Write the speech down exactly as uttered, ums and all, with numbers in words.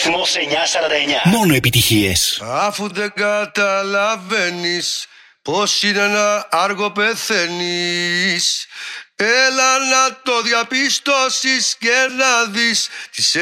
Ρυθμός εννιακόσια σαράντα εννιά. Μόνο επιτυχίες. Αφού δεν καταλαβαίνεις πως είναι ένα άργο πεθαίνεις, έλα να το διαπιστώσεις και να δεις τις